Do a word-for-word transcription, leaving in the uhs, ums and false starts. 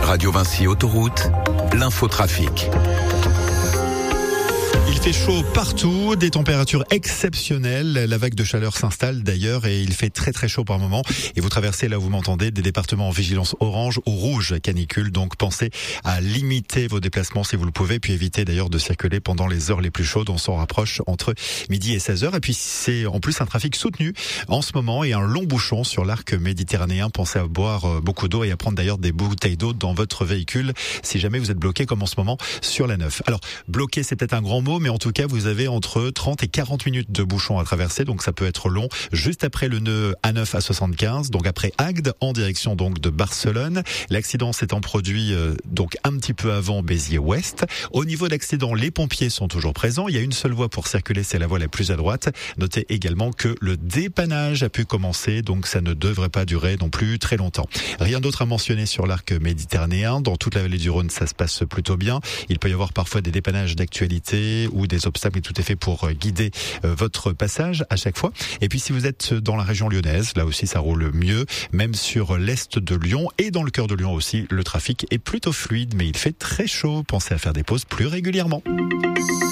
Radio Vinci Autoroute, l'infotrafic. Il fait chaud partout, des températures exceptionnelles. La vague de chaleur s'installe d'ailleurs et il fait très très chaud par moment. Et vous traversez, là où vous m'entendez, des départements en vigilance orange ou rouge canicule. Donc pensez à limiter vos déplacements si vous le pouvez, puis évitez d'ailleurs de circuler pendant les heures les plus chaudes. On s'en rapproche entre midi et seize heures. Et puis c'est en plus un trafic soutenu en ce moment et un long bouchon sur l'arc méditerranéen. Pensez à boire beaucoup d'eau et à prendre d'ailleurs des bouteilles d'eau dans votre véhicule si jamais vous êtes bloqué comme en ce moment sur la neuf. Alors bloqué, c'est peut-être un grand mot, mais en tout cas, vous avez entre trente et quarante minutes de bouchon à traverser, donc ça peut être long. Juste après le nœud A neuf à soixante-quinze, donc après Agde, en direction donc de Barcelone. L'accident s'étant produit euh, donc un petit peu avant Béziers-Ouest. Au niveau d'accident, les pompiers sont toujours présents. Il y a une seule voie pour circuler, c'est la voie la plus à droite. Notez également que le dépannage a pu commencer, donc ça ne devrait pas durer non plus très longtemps. Rien d'autre à mentionner sur l'arc méditerranéen. Dans toute la vallée du Rhône, ça se passe plutôt bien. Il peut y avoir parfois des dépannages d'actualité ou des obstacles, et tout est fait pour guider votre passage à chaque fois. Et puis si vous êtes dans la région lyonnaise, là aussi ça roule mieux, même sur l'est de Lyon et dans le cœur de Lyon aussi, le trafic est plutôt fluide, mais il fait très chaud. Pensez à faire des pauses plus régulièrement.